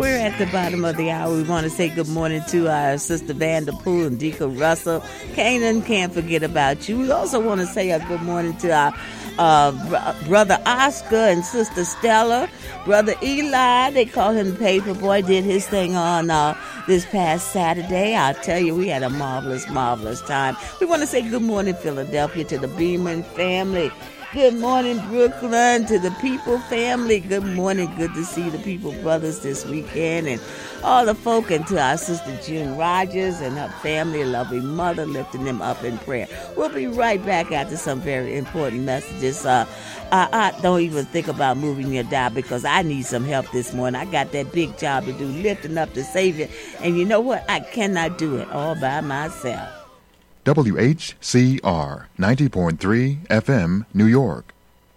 We're at the bottom of the hour. We want to say good morning to our sister Vanderpool and Deacon Russell. Canaan, can't forget about you. We also want to say a good morning to our brother Oscar and sister Stella. Brother Eli, they call him the paper boy, did his thing on this past Saturday. I'll tell you, we had a marvelous, marvelous time. We want to say good morning, Philadelphia, to the Beeman family. Good morning, Brooklyn, to the People family. Good morning. Good to see the People brothers this weekend and all the folk, and to our sister June Rogers and her family, lovely mother, lifting them up in prayer. We'll be right back after some very important messages. I don't even think about moving your dial because I need some help this morning. I got that big job to do, lifting up the Savior. And you know what? I cannot do it all by myself. WHCR 90.3 FM, New York.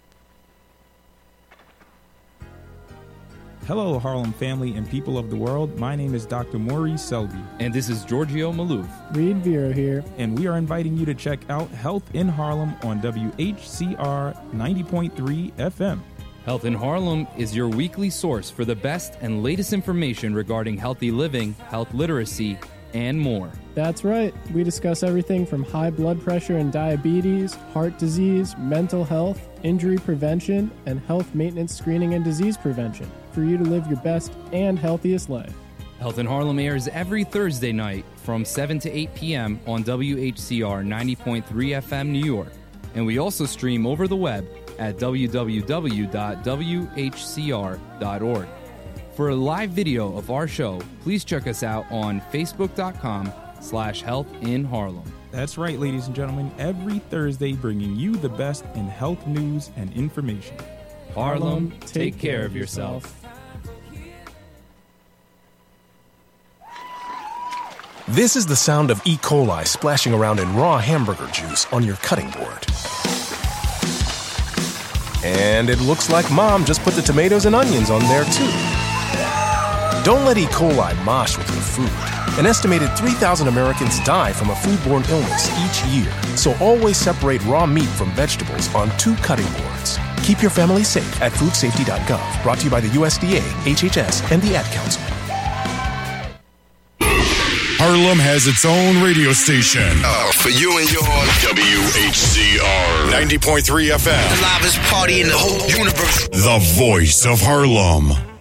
Hello, Harlem family and people of the world. My name is Dr. Maurice Selby. And this is Giorgio Malouf. Reed Vera here. And we are inviting you to check out Health in Harlem on WHCR 90.3 FM. Health in Harlem is your weekly source for the best and latest information regarding healthy living, health literacy, and more. That's right. We discuss everything from high blood pressure and diabetes, heart disease, mental health, injury prevention, and health maintenance screening and disease prevention for you to live your best and healthiest life. Health in Harlem airs every Thursday night from 7 to 8 p.m. on WHCR 90.3 FM New York. And we also stream over the web at www.whcr.org. For a live video of our show, please check us out on facebook.com/healthinharlem. That's right, ladies and gentlemen, every Thursday bringing you the best in health news and information. Harlem, take care of yourself. This is the sound of E. coli splashing around in raw hamburger juice on your cutting board. And it looks like Mom just put the tomatoes and onions on there too. Don't let E. coli mosh with your food. An estimated 3,000 Americans die from a foodborne illness each year. So always separate raw meat from vegetables on 2 cutting boards. Keep your family safe at foodsafety.gov. Brought to you by the USDA, HHS, and the Ad Council. Harlem has its own radio station. For you and yours, WHCR 90.3 FM. The livest party in the whole universe. The voice of Harlem.